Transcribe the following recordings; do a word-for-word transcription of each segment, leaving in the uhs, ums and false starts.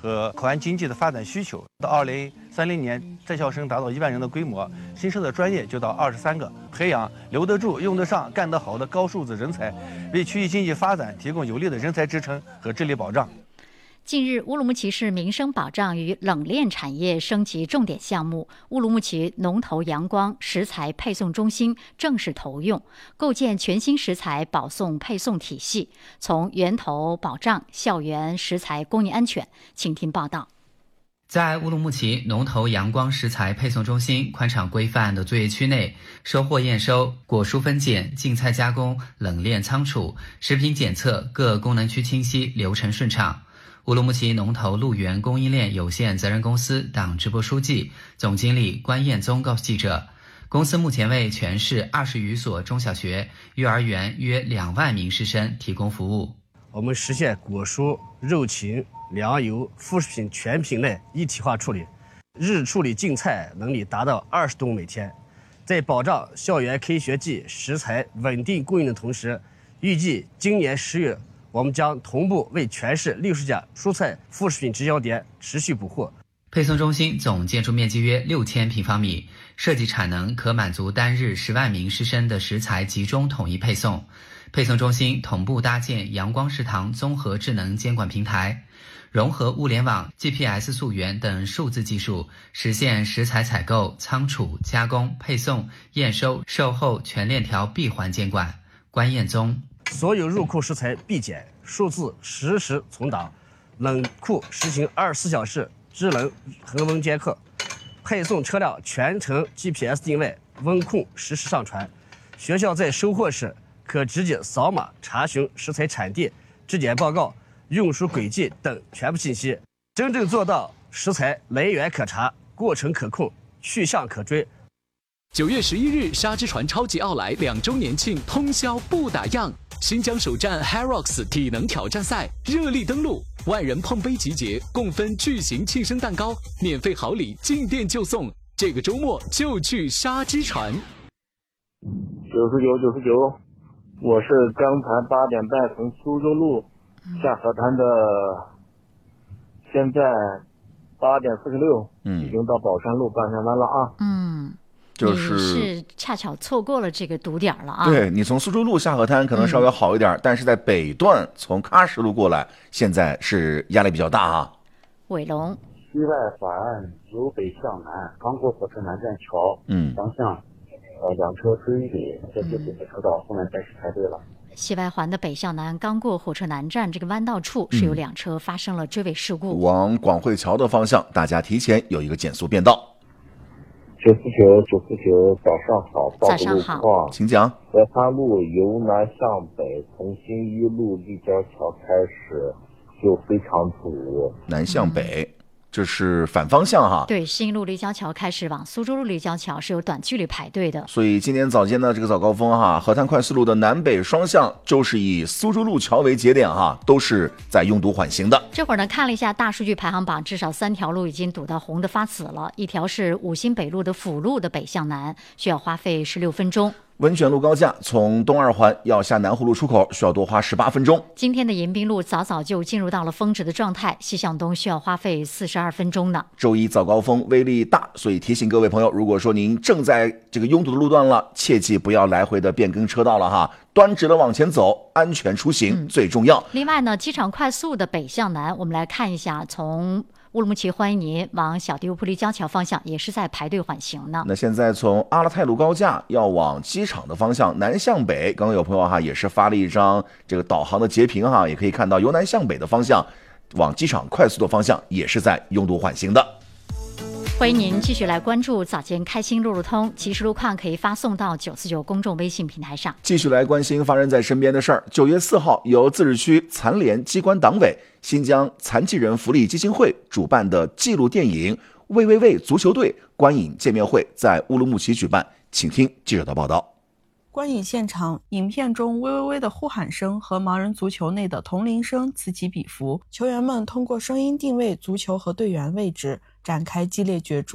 和口岸经济的发展需求。到二零三零年，在校生达到一万人的规模，新设的专业就到二十三个，培养留得住、用得上、干得好的高素质人才，为区域经济发展提供有力的人才支撑和治理保障。 近日，乌鲁木齐市民生保障与冷链产业升级重点项目乌鲁木齐农投阳光食材配送中心正式投用，构建全新食材保送配送体系，从源头保障校园食材供应安全。请听报道。 在乌鲁木齐农投阳光食材配送中心宽敞规范的作业区内，收获验收、果蔬分拣、净菜加工、冷链仓储、食品检测各功能区清晰，流程顺畅。乌鲁木齐农投鹿源供应链有限责任公司党支部书记、总经理关彦宗告诉记者，公司目前为全市二十余所中小学、幼儿园约两万名师生提供服务。 我们实现果蔬、肉禽、粮油、副食品全品类一体化处理，日处理净菜能力达到二十吨每天。在保障校园开学季食材稳定供应的同时，预计今年十月我们将同步为全市六十家蔬菜副食品直销点持续补货。 配送中心总建筑面积约六千平方米，设计产能可满足单日十万名师生的食材集中统一配送。配送中心同步搭建阳光食堂综合智能监管平台，融合物联网、G P S 溯源等数字技术，实现食材采购、仓储、加工、配送、验收、售后全链条闭环监管。关彦宗。 所有入库食材必检，数字实时存档，冷库实行二十四小时制冷恒温监测，配送车辆全程 G P S 定位，温控实时上传。学校在收货时可直接扫码查询食材产地、质检报告、运输轨迹等全部信息，真正做到食材来源可查、过程可控、去向可追。 九月十一日，沙之船超级奥莱两周年庆通宵不打烊，新疆首战 Hyrox 体能挑战赛热力登陆，万人碰杯集结，共分巨型庆生蛋糕，免费好礼进店就送。这个周末就去沙之船。 九十九九十九，我是刚才八点半从苏州路下河滩的，现在八点四十六，已经到宝山路半山湾了啊。 嗯。 就是你是恰巧错过了这个堵点了啊！ 对，你从苏州路下河滩可能稍微好一点，嗯、但是在北段从喀什路过来，现在是压力比较大啊。 伟龙， 西外环由北向南，刚过火车南站桥， 嗯， 方向呃两车追尾，在这几个车道后面开始排队了。 西外环的北向南，刚过火车南站这个弯道处是有两车发生了追尾事故。 嗯、往广汇桥的方向，大家提前有一个减速变道。 九四九九四九，早上好， 早上好， 请讲。 河滩路由南向北，从新一路立交桥开始就非常堵。 南向北，嗯、这是反方向哈。 对，新一路立交桥开始往苏州路立交桥是有短距离排队的。 所以今天早间的这个早高峰哈，河滩快速路的南北双向就是以苏州路桥为节点哈，都是在拥堵缓行的。 这会儿呢，看了一下大数据排行榜，至少三条路已经堵到红的发紫了。一条是五星北路的辅路的北向南，需要花费十六分钟。 温泉路高架从东二环要下南湖路出口需要多花十八分钟。 今天的迎宾路早早就进入到了峰值的状态，西向东需要花费四十二分钟呢。 周一早高峰威力大，所以提醒各位朋友，如果说您正在这个拥堵的路段了，切记不要来回的变更车道了哈，端直了往前走，安全出行、嗯、最重要。 另外呢，机场快速的北向南，我们来看一下，从乌鲁木齐欢迎您往小迪乌普立交桥方向也是在排队缓行呢。 那现在从阿勒泰路高架要往机场的方向南向北，刚刚有朋友哈也是发了一张这个导航的截屏哈，也可以看到由南向北的方向往机场快速的方向也是在拥堵缓行的。 欢迎您继续来关注早间开心路路通，即时路况可以发送到九四九公众微信平台上。 继续来关心发生在身边的事儿。九月四号，由自治区残联机关党委、新疆残疾人福利基金会主办的纪录电影《喂喂喂足球队》观影见面会在乌鲁木齐举办，请听记者的报道。 观影现场，影片中喂喂喂的呼喊声和盲人足球内的同铃声此起彼伏，球员们通过声音定位足球和队员位置，展开激烈角逐。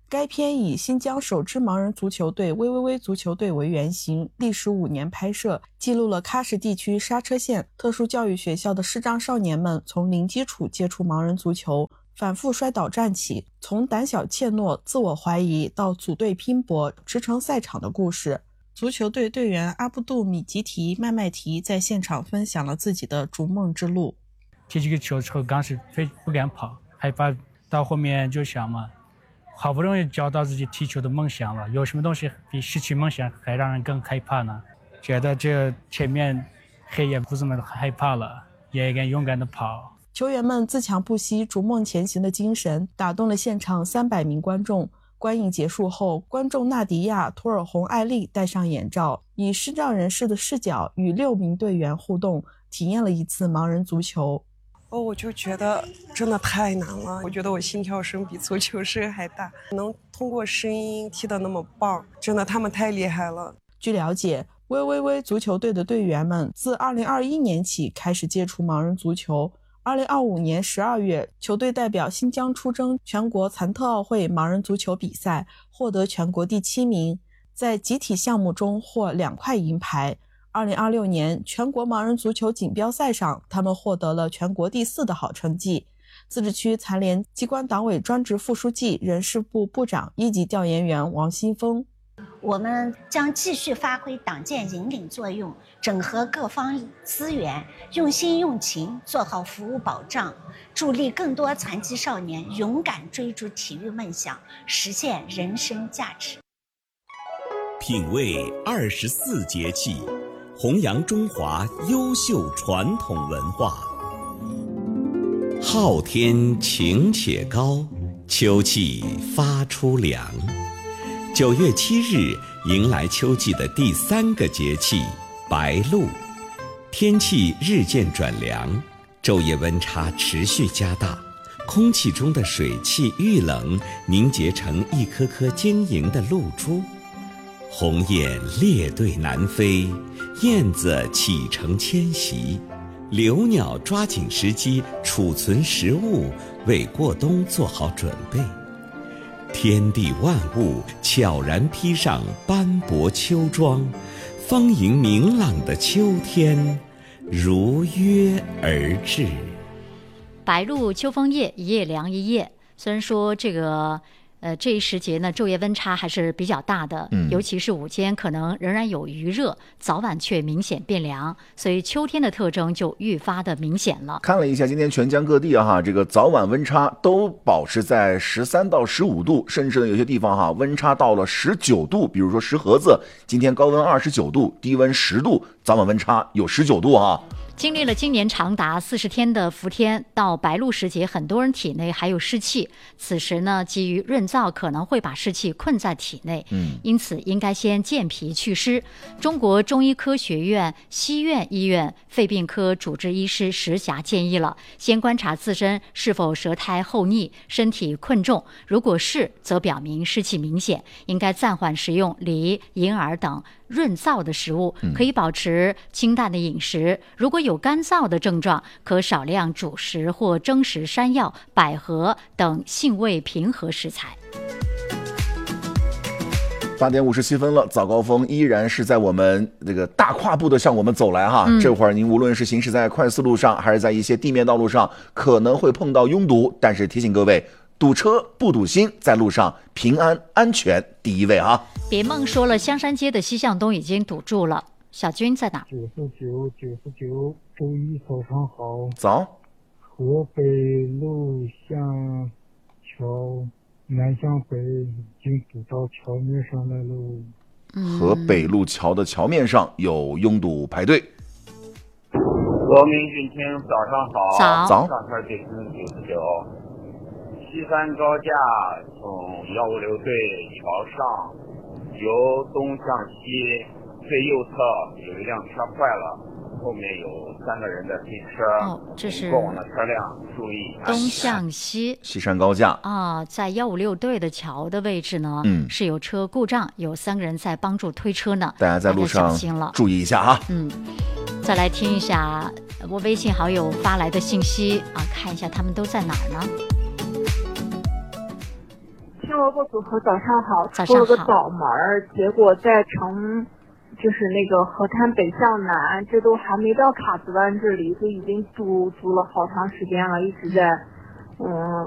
该片以新疆首支盲人足球队喂喂喂足球队为原型，历时五年拍摄，记录了喀什地区莎车县特殊教育学校的视障少年们从零基础接触盲人足球，反复摔倒站起，从胆小怯懦、自我怀疑到组队拼搏、驰骋赛场的故事。足球队队员阿布杜米吉提麦麦提在现场分享了自己的逐梦之路。 踢这个球之后，刚是非不敢跑，害怕，到后面就想嘛，好不容易找到自己踢球的梦想了，有什么东西比失去梦想还让人更害怕呢？觉得这前面黑也不怎么害怕了，也敢勇敢的跑。 球员们自强不息、逐梦前行的精神打动了现场三百名观众。观影结束后，观众纳迪亚·图尔洪艾丽戴上眼罩，以视障人士的视角与六名队员互动，体验了一次盲人足球。 哦，我就觉得真的太难了，我觉得我心跳声比足球声还大，能通过声音踢得那么棒，真的他们太厉害了。 据了解，喂喂喂足球队的队员们自二零二一年起开始接触盲人足球。二零二五年十二月，球队代表新疆出征全国残特奥会盲人足球比赛，获得全国第七名，在集体项目中获两块银牌。二零二六年全国盲人足球锦标赛上，他们获得了全国第四的好成绩。自治区残联机关党委专职副书记、人事部部长、一级调研员王新峰。 我们将继续发挥党建引领作用，整合各方资源，用心用情做好服务保障，助力更多残疾少年勇敢追逐体育梦想，实现人生价值。 品味二十四节气，弘扬中华优秀传统文化。昊天晴且高，秋气发出凉。九月七日迎来秋季的第三个节气白露，天气日渐转凉，昼夜温差持续加大，空气中的水汽遇冷凝结成一颗颗晶莹的露珠，鸿雁列队南飞，燕子启程迁徙，留鸟抓紧时机储存食物，为过冬做好准备。天地万物悄然披上斑驳秋装，丰盈明朗的秋天如约而至。 白露秋风夜，一夜凉一夜。虽然说这个呃这一时节呢，昼夜温差还是比较大的，嗯、尤其是午间可能仍然有余热，早晚却明显变凉，所以秋天的特征就愈发的明显了。 看了一下今天全疆各地啊，哈，这个早晚温差都保持在十三到十五度，甚至呢有些地方哈温差到了十九度，比如说石河子今天高温二十九度，低温十度，早晚温差有十九度哈。 经历了今年长达四十天的伏天，到白露时节，很多人体内还有湿气。此时呢，基于润燥可能会把湿气困在体内，嗯，因此应该先健脾祛湿。中国中医科学院西苑医院肺病科主治医师石霞建议了，先观察自身是否舌苔厚腻、身体困重，如果是，则表明湿气明显，应该暂缓食用梨、银耳等润燥的食物，可以保持清淡的饮食。如果有干燥的症状，可少量主食或蒸食山药、百合等性味平和食材。 八点五十七分了，早高峰依然是在我们这个大跨步的向我们走来哈。嗯、这会儿您无论是行驶在快速路上，还是在一些地面道路上，可能会碰到拥堵，但是提醒各位，堵车不堵心，在路上平安安全第一位啊！ 别梦说了，香山街的西向东已经堵住了。小军在哪？ 九十九，九十九，周一早上好。 早。 河北路向桥南向北已经堵到桥面上来喽。 河北路桥的桥面上有拥堵排队。 罗明君听早上好。 早。 上块地是九十九。西山高架从幺五六队桥上由东向西，最右侧有一辆车坏了，后面有三个人在推车。 哦，这是过往的车辆注意。 东向西， 西山高架啊，在幺五六队的桥的位置呢，嗯，是有车故障，有三个人在帮助推车呢。 大家在路上注意一下哈。 嗯，再来听一下我微信好友发来的信息啊，看一下他们都在哪儿呢？ 听萝卜组合早上好， 早出了个上好早门儿，结果在城，就是那个河滩北向南，这都还没到卡子湾这里，就已经堵堵了好长时间了，一直在，嗯，